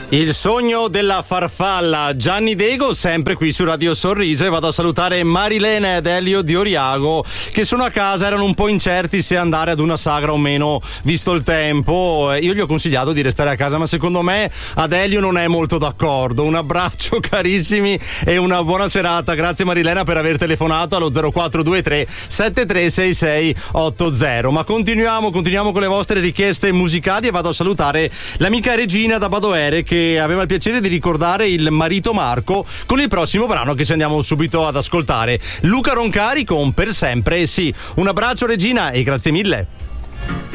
Il sogno della farfalla, Gianni Dego, sempre qui su Radio Sorriso, e vado a salutare Marilena ed Elio di Oriago che sono a casa, erano un po' incerti se andare ad una sagra o meno visto il tempo. Io gli ho consigliato di restare a casa, ma secondo me ad Elio non è molto d'accordo. Un abbraccio carissimi e una buona serata. Grazie Marilena per aver telefonato allo 0423 736680. Ma continuiamo con le vostre richieste musicali e vado a salutare l'amica Regina da Badoere che aveva il piacere di ricordare il marito Marco con il prossimo brano che ci andiamo subito ad ascoltare, Luca Roncari con Per sempre sì. Un abbraccio Regina e grazie mille.